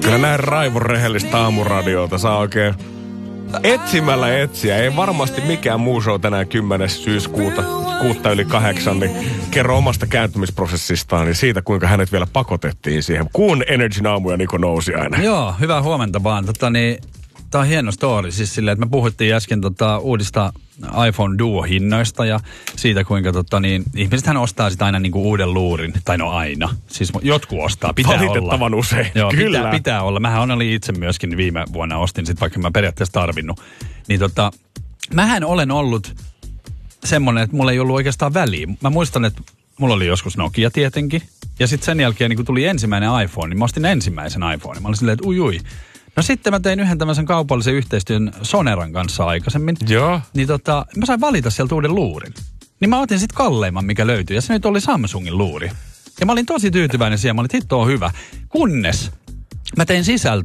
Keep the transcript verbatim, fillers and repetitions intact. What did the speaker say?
Kyllä näin raivon rehellistä aamuradioita saa oikein etsimällä etsiä. Ei varmasti mikään muu show tänään kymmenes syyskuuta, kuutta yli kahdeksan, niin kerro omasta kääntymisprosessistaan ja siitä, kuinka hänet vielä pakotettiin siihen. Kuun Energyn aamu ja Niko nousi aina. Joo, hyvää huomenta vaan. Tota, niin, tää on hieno story. Siis silleen, että me puhuttiin äsken tota, uudista iPhone Duo-hinnoista ja siitä, kuinka tota, niin, ihmisethän ostaa sitä aina niinku uuden luurin. Tai no aina. Siis jotkut ostaa. Pitää Valitettavan olla. usein. Joo, kyllä. Pitää, pitää olla. Mähän olin itse myöskin viime vuonna ostin sit, vaikka mä periaatteessa tarvinnut. Niin tota, mähän olen ollut semmonen, että mulla ei ollut oikeastaan väliä. Mä muistan, että mulla oli joskus Nokia tietenkin. Ja sitten sen jälkeen, niin kun tuli ensimmäinen iPhone, niin mä ostin ensimmäisen iPhone. Mä olin silleen, että ui ui. No sitten mä tein yhden tämmöisen kaupallisen yhteistyön Soneran kanssa aikaisemmin. Joo. Niin tota, mä sain valita sieltä uuden luurin. Niin mä otin sitten kalleimman, mikä löytyi. Ja se nyt oli Samsungin luuri. Ja mä olin tosi tyytyväinen siihen. Mä olin, että hitto on hyvä. Kunnes mä tein sisältöä